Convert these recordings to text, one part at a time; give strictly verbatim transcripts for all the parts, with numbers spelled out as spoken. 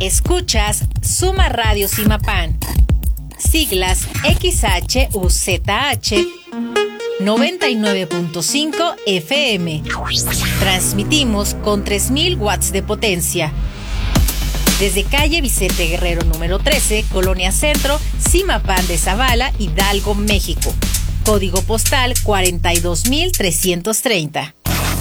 Escuchas Suma Radio Zimapán, siglas X H U Z H noventa y nueve punto cinco F M. Transmitimos con tres mil watts de potencia. Desde calle Vicente Guerrero número trece, Colonia Centro, Zimapán de Zavala, Hidalgo, México. Código postal cuarenta y dos mil trescientos treinta.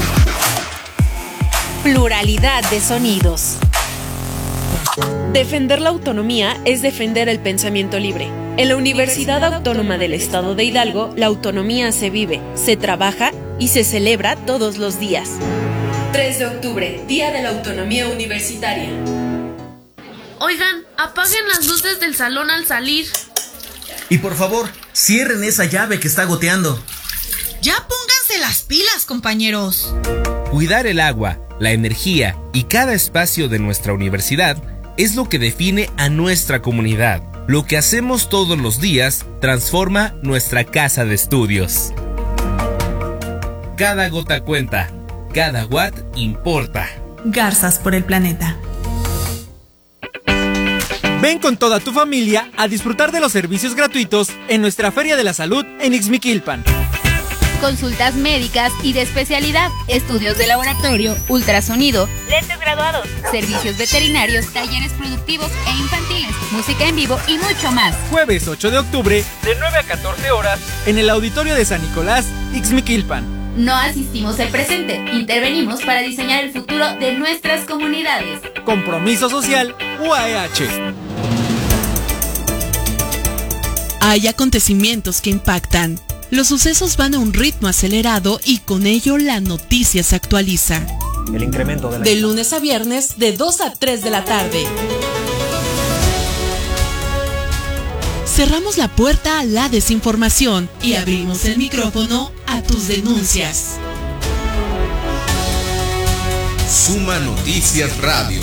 Pluralidad de sonidos. Defender la autonomía es defender el pensamiento libre. En la Universidad Autónoma del Estado de Hidalgo, la autonomía se vive, se trabaja y se celebra todos los días. tres de octubre, Día de la Autonomía Universitaria. Oigan, apaguen las luces del salón al salir. Y por favor, cierren esa llave que está goteando. Ya pónganse las pilas, compañeros. Cuidar el agua, la energía y cada espacio de nuestra universidad es lo que define a nuestra comunidad. Lo que hacemos todos los días transforma nuestra casa de estudios. Cada gota cuenta, cada watt importa. Garzas por el planeta. Ven con toda tu familia a disfrutar de los servicios gratuitos en nuestra Feria de la Salud en Ixmiquilpan. Consultas médicas y de especialidad, estudios de laboratorio, ultrasonido, lentes graduados, servicios veterinarios, talleres productivos e infantiles, música en vivo y mucho más. Jueves ocho de octubre, de nueve a catorce horas, en el auditorio de San Nicolás, Ixmiquilpan. No asistimos al presente, intervenimos para diseñar el futuro de nuestras comunidades. Compromiso Social U A E H. Hay acontecimientos que impactan. Los sucesos van a un ritmo acelerado y con ello la noticia se actualiza. El incremento de la... De lunes a viernes, de dos a tres de la tarde. Cerramos la puerta a la desinformación y abrimos el micrófono a tus denuncias. Suma Noticias Radio.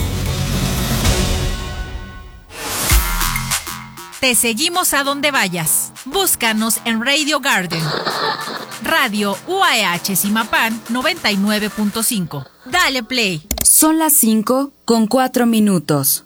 Te seguimos a donde vayas. Búscanos en Radio Garden. Radio U A E H Zimapán noventa y nueve punto cinco. Dale play. Son las cinco con cuatro minutos.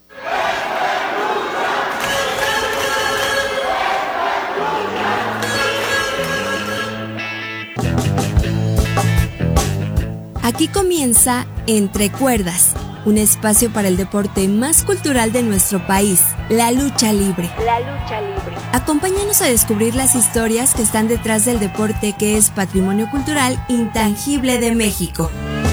Aquí comienza Entre Cuerdas, un espacio para el deporte más cultural de nuestro país, la lucha libre. La lucha libre. Acompáñanos a descubrir las historias que están detrás del deporte que es patrimonio cultural intangible de México.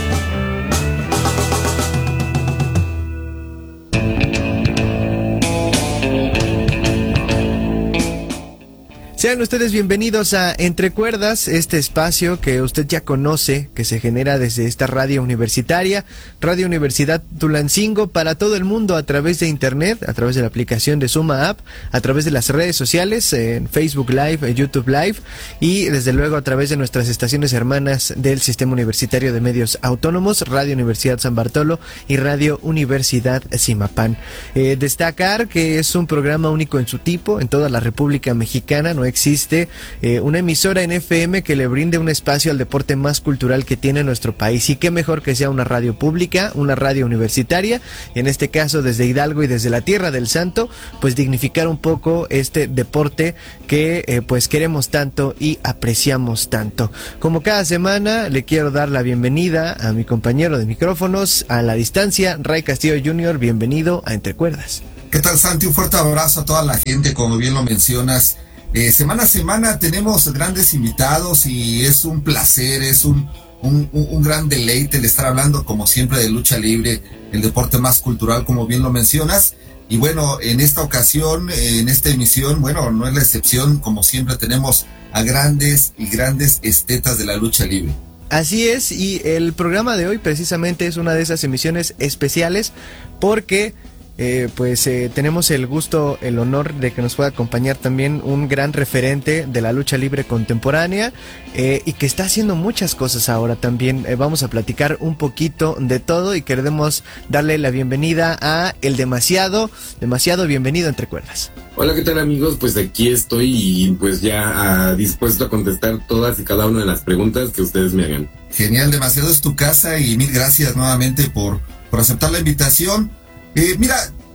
Sean ustedes bienvenidos a Entre Cuerdas, este espacio que usted ya conoce, que se genera desde esta radio universitaria, Radio Universidad Tulancingo, para todo el mundo a través de internet, a través de la aplicación de Suma App, a través de las redes sociales, en Facebook Live, en YouTube Live y desde luego a través de nuestras estaciones hermanas del Sistema Universitario de Medios Autónomos, Radio Universidad San Bartolo y Radio Universidad Zimapán. Eh, destacar que es un programa único en su tipo en toda la República Mexicana, no existe eh, una emisora en F M que le brinde un espacio al deporte más cultural que tiene nuestro país, y qué mejor que sea una radio pública, una radio universitaria, y en este caso desde Hidalgo y desde la Tierra del Santo, pues dignificar un poco este deporte que eh, pues queremos tanto y apreciamos tanto. Como cada semana le quiero dar la bienvenida a mi compañero de micrófonos a la distancia, Ray Castillo junior Bienvenido a Entre Cuerdas. ¿Qué tal, Santi? Un fuerte abrazo a toda la gente, como bien lo mencionas. Eh, semana a semana tenemos grandes invitados y es un placer, es un, un, un gran deleite el estar hablando como siempre de lucha libre, el deporte más cultural como bien lo mencionas. Y bueno, en esta ocasión, en esta emisión, bueno, no es la excepción, como siempre tenemos a grandes y grandes estetas de la lucha libre. Así es, y el programa de hoy precisamente es una de esas emisiones especiales porque... Eh, pues eh, tenemos el gusto, el honor de que nos pueda acompañar también un gran referente de la lucha libre contemporánea eh, y que está haciendo muchas cosas ahora también. Eh, vamos a platicar un poquito de todo y queremos darle la bienvenida a El Demasiado. Demasiado, bienvenido a Entre Cuerdas. Hola, ¿qué tal, amigos? Pues aquí estoy y pues ya uh, dispuesto a contestar todas y cada una de las preguntas que ustedes me hagan. Genial, Demasiado es tu casa y mil gracias nuevamente por, por aceptar la invitación. Eh, mira,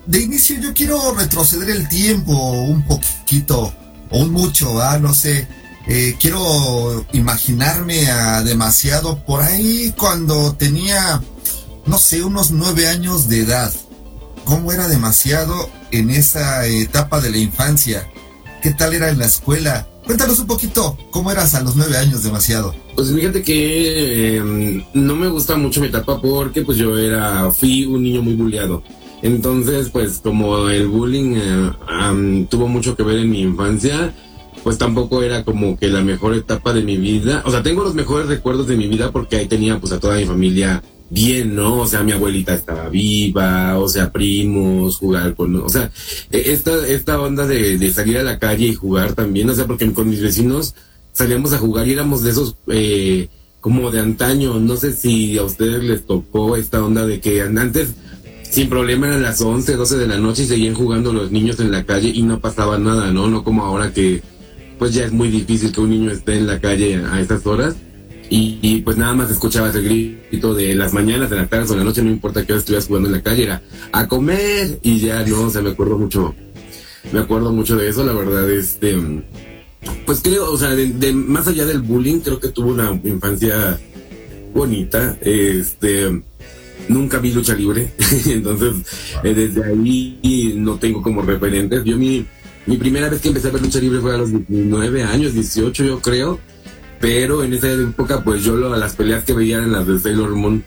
de inicio yo quiero retroceder el tiempo un poquito, o un mucho, ¿ah? No sé. Eh, quiero imaginarme a Demasiado por ahí cuando tenía, no sé, unos nueve años de edad. ¿Cómo era Demasiado en esa etapa de la infancia? ¿Qué tal era en la escuela? Cuéntanos un poquito, ¿cómo eras a los nueve años, Demasiado? Pues fíjate que eh, no me gusta mucho mi etapa porque pues yo era, fui un niño muy bulleado. Entonces, pues como el bullying eh, um, tuvo mucho que ver en mi infancia, pues tampoco era como que la mejor etapa de mi vida. O sea, tengo los mejores recuerdos de mi vida porque ahí tenía pues a toda mi familia bien, ¿no? O sea, mi abuelita estaba viva, o sea, primos, jugar con, o sea, esta, esta onda de, de salir a la calle y jugar también, o sea, porque con mis vecinos salíamos a jugar y éramos de esos, eh, como de antaño. No sé si a ustedes les tocó esta onda de que antes sin problema eran las once, doce de la noche y seguían jugando los niños en la calle y no pasaba nada, ¿no? No como ahora que pues ya es muy difícil que un niño esté en la calle a estas horas y, y pues nada más escuchabas el grito de las mañanas, de las tardes o de la noche, no importa que hora estuvieras jugando en la calle, era a comer y ya, no, o sea, me acuerdo mucho, me acuerdo mucho de eso, la verdad, este, pues creo, o sea, de, de más allá del bullying, creo que tuve una infancia bonita, este, nunca vi lucha libre, entonces eh, desde ahí no tengo como referentes. Yo mi Mi primera vez que empecé a ver lucha libre fue a los diecinueve años, dieciocho yo creo, pero en esa época pues yo lo, las peleas que veía eran las de Sailor Moon.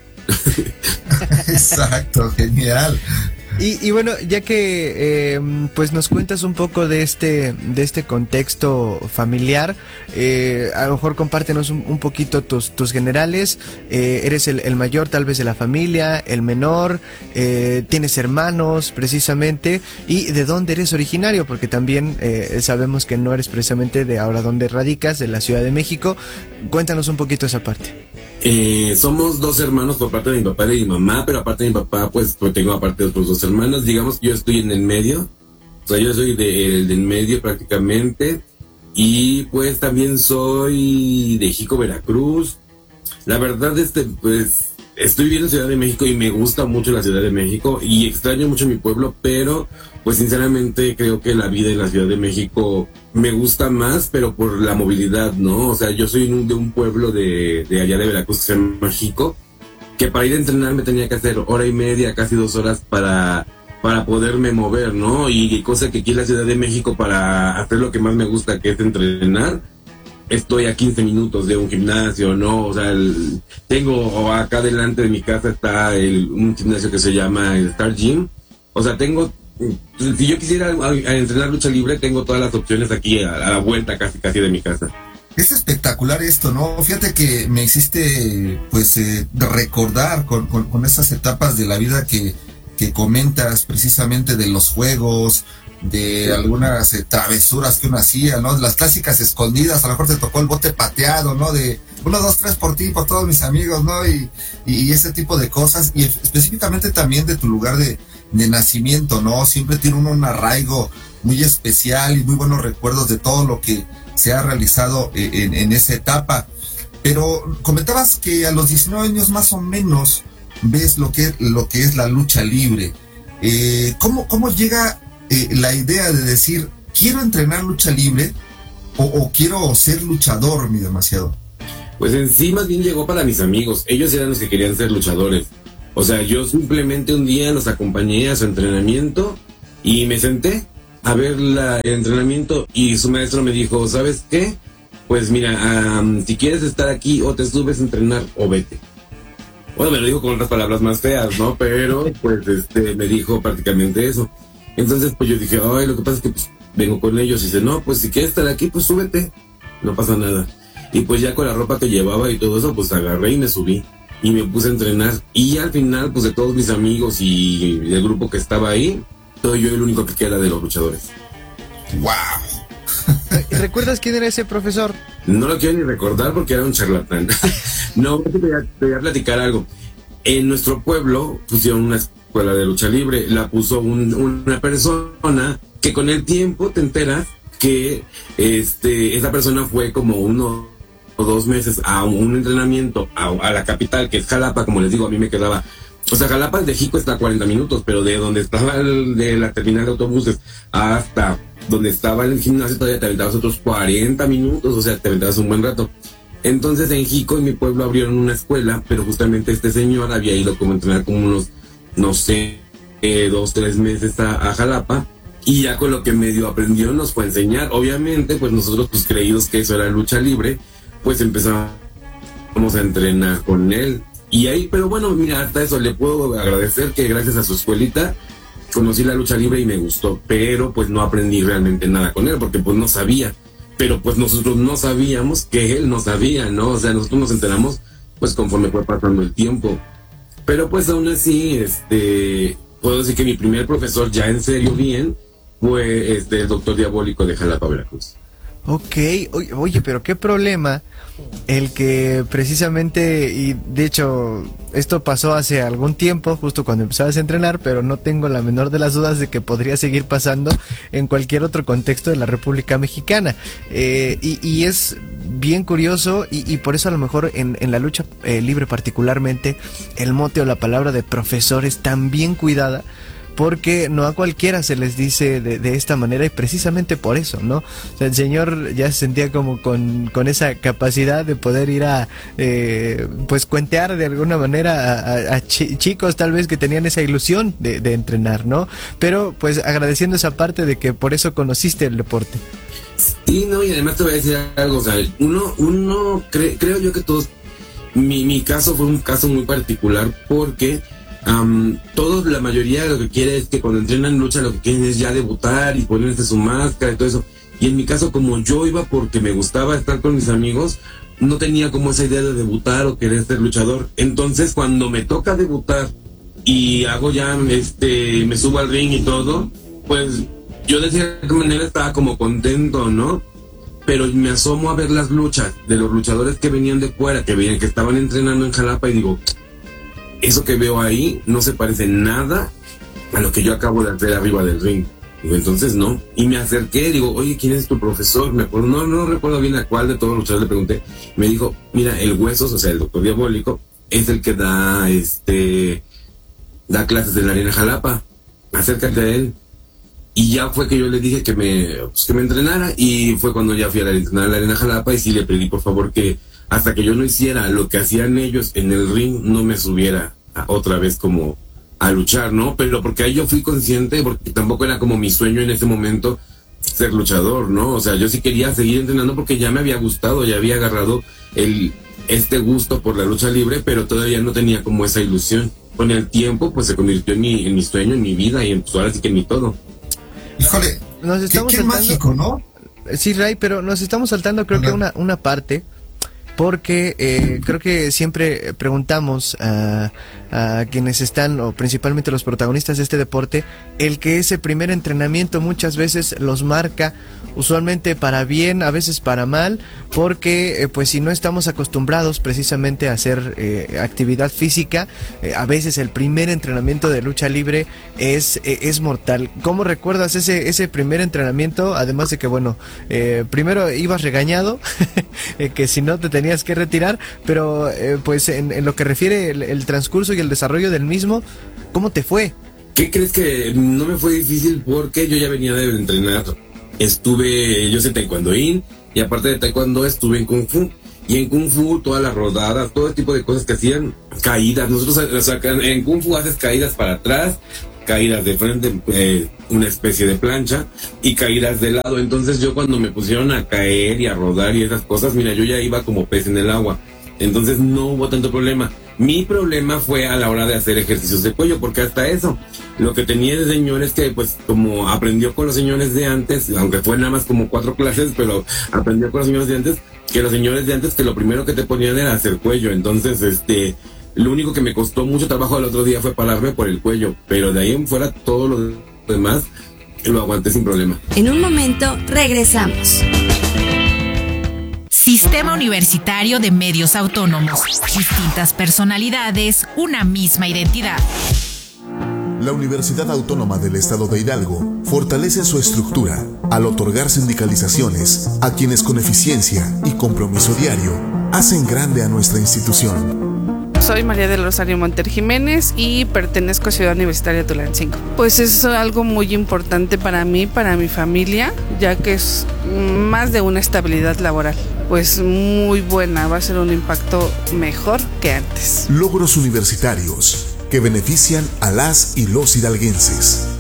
Exacto, genial. Y, y bueno, ya que eh, pues nos cuentas un poco de este de este contexto familiar, eh, a lo mejor compártenos un, un poquito tus tus generales. Eh, eres el, el mayor tal vez de la familia, el menor, eh, tienes hermanos precisamente, y de dónde eres originario, porque también eh, sabemos que no eres precisamente de ahora donde radicas, de la Ciudad de México. Cuéntanos un poquito esa parte. Eh, somos dos hermanos por parte de mi papá y de mi mamá, pero aparte de mi papá, pues, pues tengo aparte de otros dos hermanos. Digamos que yo estoy en el medio, o sea, yo soy de, del medio prácticamente, y pues también soy de Jico, Veracruz. La verdad, este, pues, estoy viviendo en Ciudad de México y me gusta mucho la Ciudad de México y extraño mucho mi pueblo, pero pues sinceramente creo que la vida en la Ciudad de México me gusta más, pero por la movilidad, ¿no? O sea, yo soy un, de un pueblo de, de allá de Veracruz que se llama Jico, que para ir a entrenar me tenía que hacer hora y media, casi dos horas para, para poderme mover, ¿no? Y cosa que aquí en la Ciudad de México para hacer lo que más me gusta, que es entrenar, estoy a quince minutos de un gimnasio, ¿no? O sea, el, tengo acá delante de mi casa está el, un gimnasio que se llama el Star Gym. O sea, tengo, si yo quisiera a, a entrenar lucha libre, tengo todas las opciones aquí a, a la vuelta casi casi de mi casa. Es espectacular esto, ¿no? Fíjate que me hiciste, pues, eh, recordar con, con, con esas etapas de la vida que, que comentas, precisamente de los juegos, de algunas eh, travesuras que uno hacía, ¿no? Las clásicas escondidas, a lo mejor te tocó el bote pateado, ¿no? De uno, dos, tres por ti, por todos mis amigos, ¿no? Y, y ese tipo de cosas, y específicamente también de tu lugar de, de nacimiento, ¿no? Siempre tiene uno un arraigo muy especial y muy buenos recuerdos de todo lo que se ha realizado en, en esa etapa. Pero comentabas que a los diecinueve años más o menos ves lo que, lo que es la lucha libre. Eh, ¿cómo, cómo llega eh, la idea de decir, quiero entrenar lucha libre o, o quiero ser luchador, mi Demasiado? Pues en sí más bien llegó para mis amigos. Ellos eran los que querían ser luchadores. O sea, yo simplemente un día los acompañé a su entrenamiento y me senté a ver la, el entrenamiento y su maestro me dijo, ¿sabes qué? Pues mira, um, si quieres estar aquí o te subes a entrenar o vete. Bueno, me lo dijo con otras palabras más feas, ¿no? Pero pues este me dijo prácticamente eso. Entonces pues yo dije, ay, lo que pasa es que pues, vengo con ellos. Y dice, no, pues si quieres estar aquí, pues súbete. No pasa nada. Y pues ya con la ropa que llevaba y todo eso, pues agarré y me subí. Y me puse a entrenar. Y al final, pues de todos mis amigos y el grupo que estaba ahí, soy yo el único que queda de los luchadores. ¡Wow! ¿Recuerdas quién era ese profesor? No lo quiero ni recordar porque era un charlatán. No, te voy, a, te voy a platicar algo. En nuestro pueblo pusieron una escuela de lucha libre. La puso un, una persona que con el tiempo te enteras que este esa persona fue como uno o dos meses a un entrenamiento a, a la capital, que es Jalapa, como les digo, a mí me quedaba O sea, Jalapa de Jico está a cuarenta minutos, pero de donde estaba el, de la terminal de autobuses hasta donde estaba el gimnasio todavía te aventabas otros cuarenta minutos, o sea, te aventabas un buen rato. Entonces en Jico, en mi pueblo, abrieron una escuela, pero justamente este señor había ido como a entrenar como unos, no sé, eh, dos, tres meses a, a Jalapa, y ya con lo que medio aprendió nos fue a enseñar. Obviamente, pues nosotros pues creídos que eso era lucha libre, pues empezamos a entrenar con él. Y ahí, pero bueno, mira, hasta eso le puedo agradecer que gracias a su escuelita conocí la lucha libre y me gustó, pero pues no aprendí realmente nada con él, porque pues no sabía. Pero pues nosotros no sabíamos que él no sabía, ¿no? O sea, nosotros nos enteramos pues conforme fue pasando el tiempo. Pero pues aún así, este, puedo decir que mi primer profesor ya en serio bien fue este, el doctor Diabólico de Jalapa, Veracruz. Ok, oye, oye, pero qué problema el que precisamente, y de hecho esto pasó hace algún tiempo, justo cuando empezabas a entrenar, pero no tengo la menor de las dudas de que podría seguir pasando en cualquier otro contexto de la República Mexicana. Eh, y, y es bien curioso y, y por eso a lo mejor en, en la lucha eh, libre particularmente el mote o la palabra de profesor es tan bien cuidada, porque no a cualquiera se les dice de, de esta manera y precisamente por eso, ¿no? O sea, el señor ya se sentía como con, con esa capacidad de poder ir a, eh, pues cuentear de alguna manera a, a, a chi- chicos tal vez que tenían esa ilusión de, de entrenar, ¿no? Pero pues agradeciendo esa parte de que por eso conociste el deporte. Sí, no, y además te voy a decir algo, o sea, uno, uno cre- creo yo que todos, mi, mi caso fue un caso muy particular porque Um, todos, la mayoría lo que quiere es que cuando entrenan lucha lo que quieren es ya debutar y ponerse su máscara y todo eso. Y en mi caso, como yo iba porque me gustaba estar con mis amigos, no tenía como esa idea de debutar o querer ser luchador. Entonces cuando me toca debutar y hago ya, este, me subo al ring y todo, pues yo de cierta manera estaba como contento, ¿no? Pero me asomo a ver las luchas de los luchadores que venían de fuera, que venían, que estaban entrenando en Jalapa y digo, eso que veo ahí no se parece nada a lo que yo acabo de hacer arriba del ring. Digo, entonces no. Y me acerqué, digo, oye, ¿quién es tu profesor? Me acuerdo, no, no recuerdo bien a cuál de todos los luchadores le pregunté. Me dijo, mira, el Huesos, o sea, el doctor Diabólico, es el que da, este, da clases en la Arena Jalapa. Acércate a él. Y ya fue que yo le dije que me, pues, que me entrenara. Y fue cuando ya fui a la, entrenar a la Arena Jalapa y sí le pedí, por favor, que hasta que yo no hiciera lo que hacían ellos en el ring, no me subiera a, otra vez como a luchar, ¿no? Pero porque ahí yo fui consciente, porque tampoco era como mi sueño en ese momento ser luchador, ¿no? O sea, yo sí quería seguir entrenando porque ya me había gustado, ya había agarrado el este gusto por la lucha libre, pero todavía no tenía como esa ilusión. Con el tiempo, pues se convirtió en mi, en mi sueño, en mi vida y en, pues, ahora sí que en mi todo. Híjole, nos estamos qué, qué saltando, mágico, ¿no? Sí, Ray, pero nos estamos saltando creo Ajá. que una, una parte, porque eh, creo que siempre preguntamos a, a quienes están, o principalmente los protagonistas de este deporte, el que ese primer entrenamiento muchas veces los marca, usualmente para bien, a veces para mal, porque eh, pues si no estamos acostumbrados precisamente a hacer eh, actividad física, eh, a veces el primer entrenamiento de lucha libre es, eh, es mortal. ¿Cómo recuerdas ese, ese primer entrenamiento? Además de que, bueno, eh, primero ibas regañado, que si no te tenías que retirar, pero eh, pues en, en lo que refiere el, el transcurso y el desarrollo del mismo, ¿cómo te fue? ¿Qué crees? Que no me fue difícil porque yo ya venía de entrenar. Estuve, yo sé taekwondoín, y aparte de taekwondo estuve en kung fu. Y en kung fu todas las rodadas, todo tipo de cosas que hacían, caídas. Nosotros, o sea, en kung fu haces caídas para atrás, caídas de frente, eh, una especie de plancha, y caídas de lado. Entonces yo cuando me pusieron a caer y a rodar y esas cosas, mira, yo ya iba como pez en el agua. Entonces no hubo tanto problema. Mi problema fue a la hora de hacer ejercicios de cuello, porque hasta eso, lo que tenía de señor es que, pues, como aprendió con los señores de antes, aunque fue nada más como cuatro clases, pero aprendió con los señores de antes, que los señores de antes que lo primero que te ponían era hacer cuello. Entonces, este, lo único que me costó mucho trabajo el otro día fue pararme por el cuello, pero de ahí en fuera todo lo demás lo aguanté sin problema. En un momento regresamos. Sistema Universitario de Medios Autónomos. Distintas personalidades, una misma identidad. La Universidad Autónoma del Estado de Hidalgo fortalece su estructura al otorgar sindicalizaciones a quienes con eficiencia y compromiso diario hacen grande a nuestra institución. Soy María del Rosario Monter Jiménez y pertenezco a Ciudad Universitaria Tulancingo. Pues es algo muy importante para mí, para mi familia, ya que es más de una estabilidad laboral. Pues muy buena, va a ser un impacto mejor que antes. Logros universitarios que benefician a las y los hidalguenses.